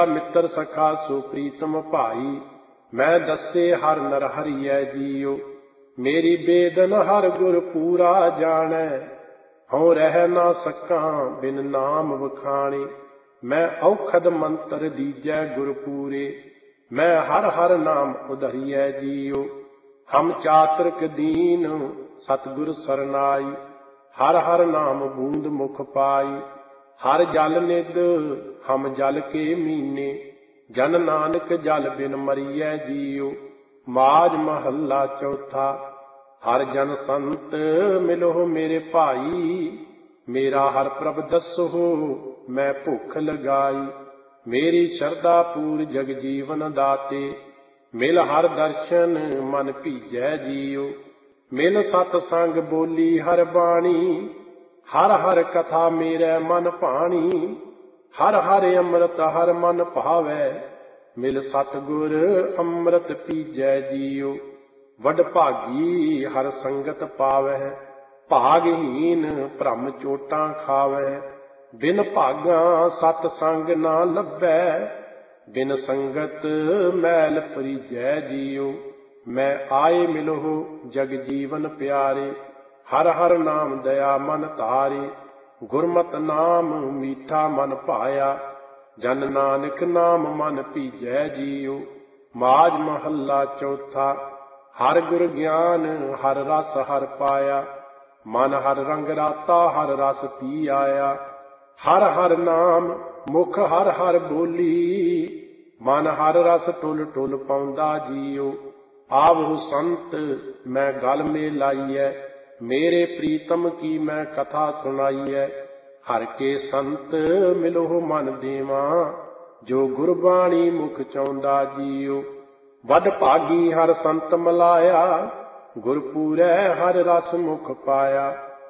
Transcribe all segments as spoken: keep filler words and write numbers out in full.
मित्र सखा सो प्रीतम भाई, मैं दसे हर नर हरियै जियो। मेरी बेदन हर गुर पूरा जानै, हूँ रह ना सकां बिन नाम वखाणे। मैं औखद मंत्र दीजै गुर पूरे, मैं हर हर नाम उधरियै जियो। हम चातुर्क दीन सतगुर सरनाई, हर हर नाम बूंद मुख पाई। हर जल निध हम जल के मीने, जन नानक जल बिन मरियै जियो। माज महला चौथा। हर जन संत मिलो मेरे भाई, मेरा हर प्रभ दसो मैं भुख लगाई। मेरी शरदा पूर जग जीवन दाते, मिल हर दर्शन मन भीजै जियो। मिल सत संग बोली हर बाणी, हर हर कथा मेरे मन भाणी। हर हर अमृत हर मन भावै, मिल सतगुर अमृत पीजै जियो। वड भागी हर संगत पावै, भागहीन भ्रम चोटां खावै। बिन भागा सत संग ना लभै, बिन संगत मैल परिजै जियो। मैं आए मिलो जग जीवन प्यारे, हर हर नाम दया मन तारे। गुरमत नाम मीठा मन पाया, जन नानक नाम मन भीजै जियो। माज महला चौथा। हर गुर ज्ञान हर रस हर पाया, मन हर रंग राता हर रस पी आया। हर हर नाम मुख हर हर बोली, मन हर रस टुल टुल पाउंदा जियो। आवहु संत मैं गल में लाइयै, मेरे प्रीतम की मैं कथा सुनाइयै। हर के संत मिलो मन देवा, जो गुरबाणी मुख चाहुंदा जियो। वड भागी हर संत मिलाया, गुरपूरै हर रस मुख पाया।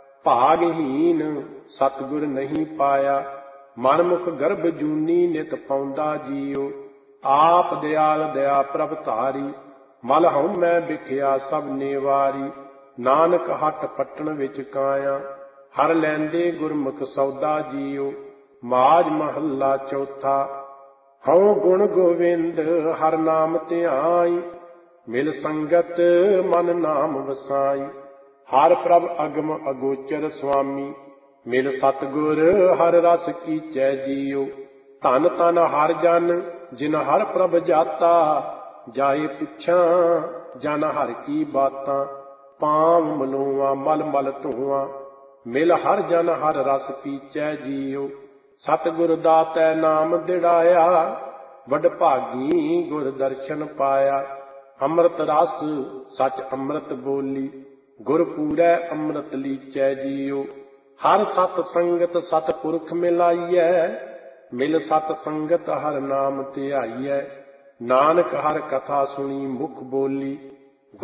भागहीन सतगुर नहीं पाया, मन मुख गर्भ जूनी नित पाउंदा जियो। आप दयाल दया प्रभ धारी, मल हऊँ मैं बिखिया सब नेवारी। नानक हट पटन विच काया, हर लैंदे गुरमुख सौदा जियो। माज महला चौथा। हऊँ गुण गोविंद हर नाम ध्याई, मिल संगत मन नाम वसाई। हर प्रभ अगम अगोचर स्वामी, मिल सतगुर हर रस कीचै जियो। धन धन हर जन जिन हर प्रभ जाता, जाए पुछां जन हर की बातां। पांव मलोआ मल मल धोआ, मिल हर जन हर रस पीचै जियो। सतगुर दातै नाम दिड़ाया, वड भागी गुर दर्शन पाया। अमृत रस सच अमृत बोली, गुर पूरै अमृत लीचै जियो। हर सत संगत सतपुरख मिलाइयै, मिल सत संगत हर नाम ध्याइयै। नानक हर कथा सुनी मुख बोली,